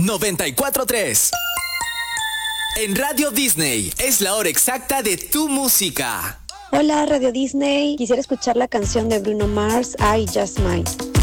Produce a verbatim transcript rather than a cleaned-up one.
noventa y cuatro punto tres. En Radio Disney es la hora exacta de tu música. Hola Radio Disney, quisiera escuchar la canción de Bruno Mars, I Just Might.